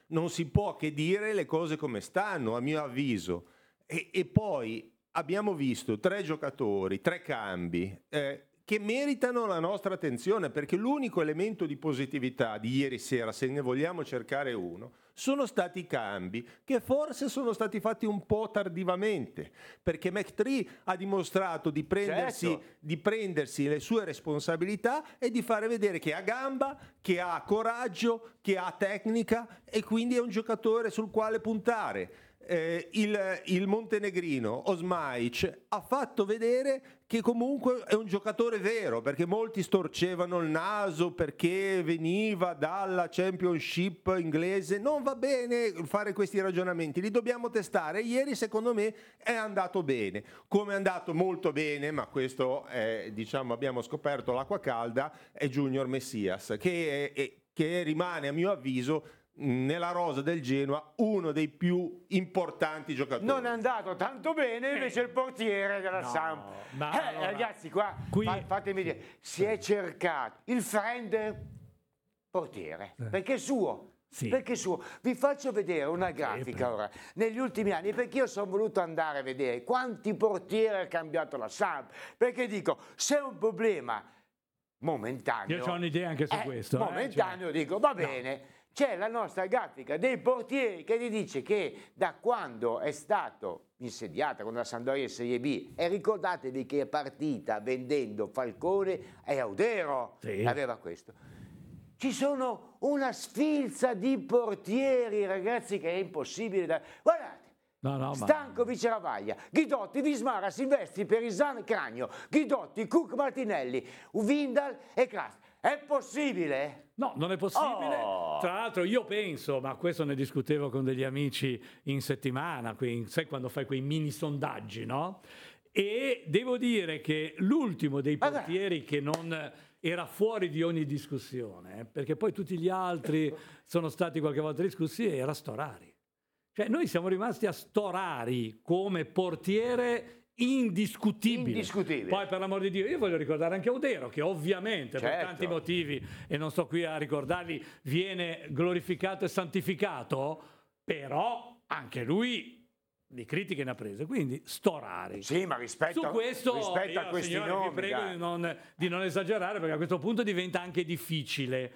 non si può che dire le cose come stanno, a mio avviso. E poi abbiamo visto 3 giocatori, 3 cambi che meritano la nostra attenzione, perché l'unico elemento di positività di ieri sera, se ne vogliamo cercare uno, sono stati i cambi che forse sono stati fatti un po' tardivamente, perché McTree ha dimostrato di prendersi le sue responsabilità e di fare vedere che ha gamba, che ha coraggio, che ha tecnica, e quindi è un giocatore sul quale puntare. Il montenegrino Osmaic ha fatto vedere che comunque è un giocatore vero, perché molti storcevano il naso perché veniva dalla Championship inglese. Non va bene fare questi ragionamenti, li dobbiamo testare. Ieri secondo me è andato bene, come è andato molto bene, ma questo è, diciamo, abbiamo scoperto l'acqua calda, è Junior Messias, che rimane a mio avviso nella rosa del Genoa uno dei più importanti giocatori. Non è andato tanto bene invece il portiere della Samp. Ragazzi, qua fatemi dire, si è cercato il friend portiere perché è suo. Sì. Perché suo. Vi faccio vedere una grafica ora negli ultimi anni, perché io sono voluto andare a vedere quanti portieri ha cambiato la Samp, perché dico, se è un problema momentaneo, io ho un'idea anche su questo, momentaneo, dico va bene. C'è la nostra grafica dei portieri che ti dice che da quando è stato insediata con la Sampdoria in Serie B, e ricordatevi che è partita vendendo Falcone e Audero, aveva questo. Ci sono una sfilza di portieri, ragazzi, che è impossibile da... Guardate, Stankovic e Ravaglia, Ghidotti, Vismara, Silvestri, Perisan, Cragno, Ghidotti, Cook, Martinelli, Vindal e Kras. È possibile? No, non è possibile. Tra l'altro io penso, ma questo ne discutevo con degli amici in settimana, sai quando fai quei mini sondaggi, no? E devo dire che l'ultimo dei portieri che non era fuori di ogni discussione, perché poi tutti gli altri sono stati qualche volta discussi, era Storari. Cioè noi siamo rimasti a Storari come portiere indiscutibile. Poi per l'amor di Dio io voglio ricordare anche Audero, che ovviamente per tanti motivi, e non sto qui a ricordarli, viene glorificato e santificato, però anche lui di critiche ne ha prese, quindi Storari. Sì, ma rispetto su questo a questi nomi, vi prego di non esagerare, perché a questo punto diventa anche difficile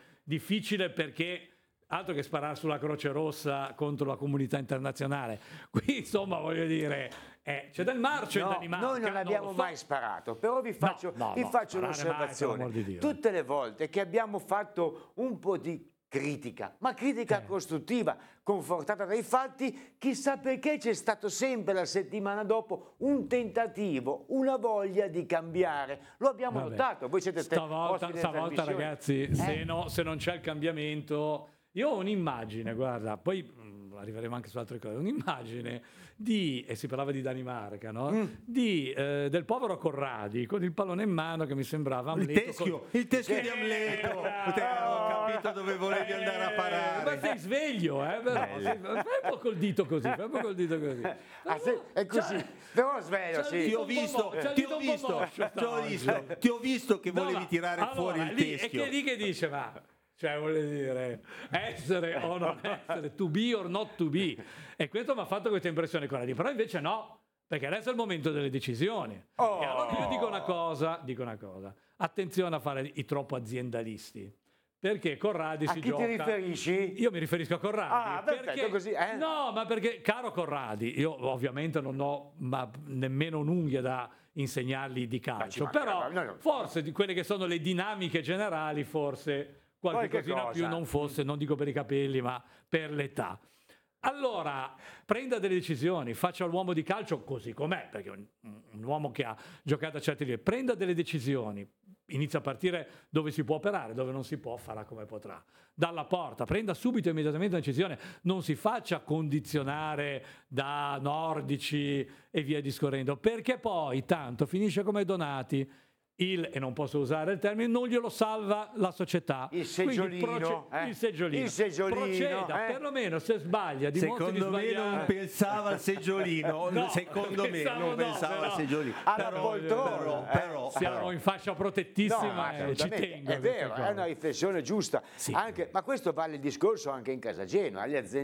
perché altro che sparare sulla Croce Rossa contro la comunità internazionale. Qui insomma voglio dire c'è del marcio in Danimarca. Noi non abbiamo mai sparato, però vi faccio un'osservazione. Tutte le volte che abbiamo fatto un po' di critica, ma critica costruttiva, confortata dai fatti, chissà perché c'è stato sempre la settimana dopo un tentativo, una voglia di cambiare. Lo abbiamo notato, voi siete stavolta ragazzi, se non c'è il cambiamento. Io ho un'immagine, guarda, poi arriveremo anche su altre cose, un'immagine e si parlava di Danimarca, no? Del povero Corradi con il pallone in mano che mi sembrava Amleto. Il teschio di Amleto. Ho capito dove volevi andare a parare. Ma sei sveglio, però. Fai un po' col dito così, è così. Però sveglio, sì. Ti ho visto che volevi tirare fuori il teschio. E che lì che dice, cioè vuole dire essere o non essere, to be or not to be, e questo mi ha fatto questa impressione con però invece no, perché adesso è il momento delle decisioni. E allora io dico una cosa, attenzione a fare i troppo aziendalisti, perché Corradi si gioca. A chi ti riferisci? Io mi riferisco a Corradi. Perfetto, così. No, ma perché, caro Corradi, io ovviamente non ho nemmeno un'unghia da insegnarli di calcio, però forse di quelle che sono le dinamiche generali, forse qualche cosina più non fosse, non dico per i capelli, ma per l'età. Allora, prenda delle decisioni, faccia l'uomo di calcio così com'è, perché un uomo che ha giocato a certi livelli, prenda delle decisioni, inizia a partire dove si può operare, dove non si può farà come potrà. Dalla porta, prenda subito immediatamente una decisione, non si faccia condizionare da nordici e via discorrendo, perché poi tanto finisce come Donati, e non posso usare il termine, non glielo salva la società. Il seggiolino. Il seggiolino. Proceda, perlomeno se sbaglia, dimostri di sbagliare. Secondo me non pensava al seggiolino. Secondo me non pensava al seggiolino. Però siamo in fascia protettissima e ci tengo. È vero, è una riflessione giusta. Sì. Ma questo vale il discorso anche in casa Genoa, alle aziende